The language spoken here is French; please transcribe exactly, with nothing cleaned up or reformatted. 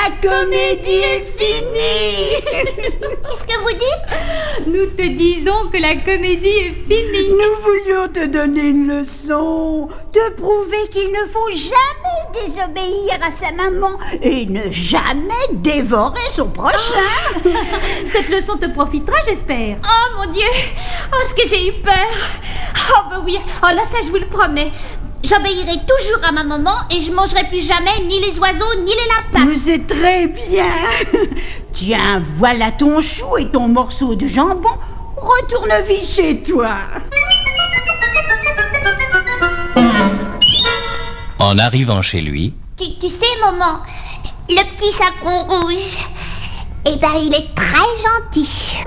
La comédie est finie. Qu'est-ce que vous dites? Nous te disons que la comédie est finie. Nous voulions te donner une leçon, te prouver qu'il ne faut jamais désobéir à sa maman et ne jamais dévorer son prochain. Cette leçon te profitera, j'espère. Oh mon Dieu! Oh, ce que j'ai eu peur! Oh, bah oui, oh là, ça, je vous le promets. J'obéirai toujours à ma maman et je mangerai plus jamais ni les oiseaux ni les lapins. Mais c'est très bien. Tiens, voilà ton chou et ton morceau de jambon. Retourne vite chez toi. En arrivant chez lui, Tu, tu sais, maman, le petit chaperon rouge, eh ben, il est très gentil.